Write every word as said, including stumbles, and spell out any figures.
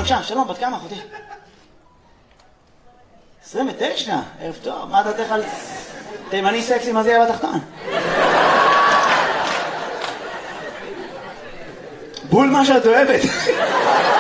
בבקשה, שלום, בת כמה אחותי? עשרים ותשע, ערב טוב, מה דעתך על תימני סקסי, מה זה יהיה בתחתון? בול מה שאת אוהבת.